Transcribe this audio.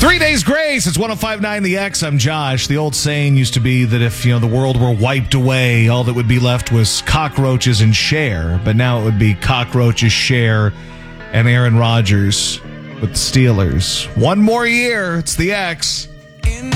3 Days Grace. It's 105.9 The X. I'm Josh. The old saying used to be that if, the world were wiped away, all that would be left was cockroaches and Cher. But now it would be cockroaches, Cher, and Aaron Rodgers with the Steelers. One more year. It's The X.